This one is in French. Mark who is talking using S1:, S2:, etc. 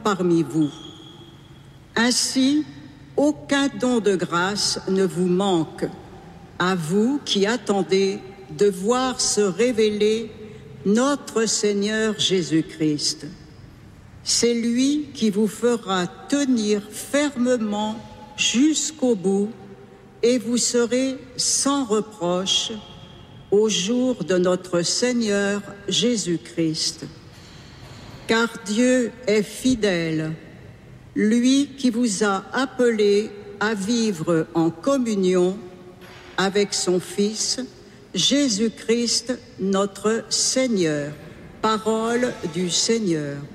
S1: parmi vous. Ainsi, aucun don de grâce ne vous manque, à vous qui attendez de voir se révéler notre Seigneur Jésus-Christ. C'est lui qui vous fera tenir fermement jusqu'au bout et vous serez sans reproche au jour de notre Seigneur Jésus-Christ. Car Dieu est fidèle, lui qui vous a appelés à vivre en communion avec son Fils, Jésus-Christ notre Seigneur. Parole du Seigneur.